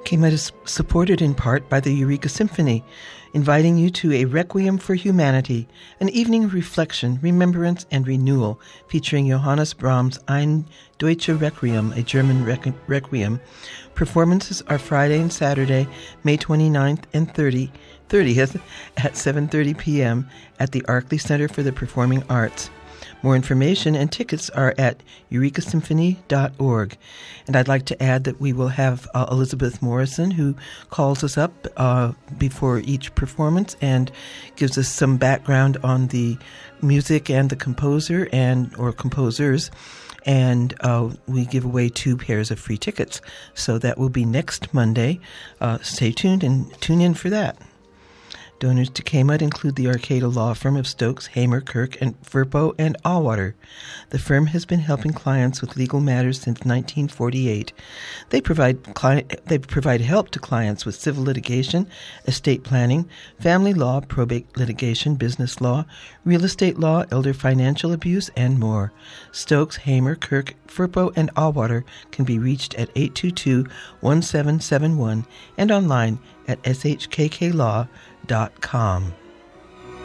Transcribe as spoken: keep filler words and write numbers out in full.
K M U D is supported in part by the Eureka Symphony, inviting you to a Requiem for Humanity, an evening of reflection, remembrance, and renewal featuring Johannes Brahms' Ein Deutsche Requiem, a German requ- Requiem. Performances are Friday and Saturday, May twenty-ninth and thirtieth at seven thirty p.m. at the Arkley Center for the Performing Arts. More information and tickets are at eureka symphony dot org. And I'd like to add that we will have uh, Elizabeth Morrison, who calls us up uh, before each performance and gives us some background on the music and the composer and or composers. And uh, we give away two pairs of free tickets. So that will be next Monday. Uh, stay tuned and tune in for that. Donors to K M U D include the Arcata Law Firm of Stokes, Hamer, Kirk, and Furpo and Allwater. The firm has been helping clients with legal matters since nineteen forty-eight. They provide client, they provide help to clients with civil litigation, estate planning, family law, probate litigation, business law, real estate law, elder financial abuse, and more. Stokes, Hamer, Kirk, Furpo, and Allwater can be reached at eight two two, one seven seven one and online at s h k k law dot com.